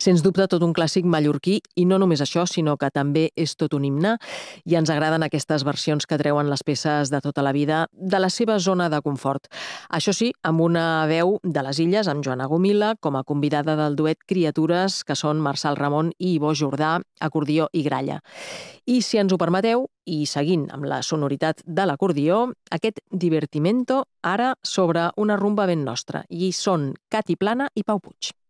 Sens dubte tot un clàssic mallorquí i no només això, sinó que també és tot un himne i ens agraden aquestes versions que treuen les peces de tota la vida de la seva zona de confort. Això sí, amb una veu de les Illes, amb Joana Gomila, com a convidada del duet Criatures, que són Marçal Ramon i Ivo Jordà, acordió i gralla. I si ens ho permeteu, i seguint amb la sonoritat de l'acordió, aquest divertimento ara sobre una rumba ben nostra. I són Cati Plana i Pau Puig.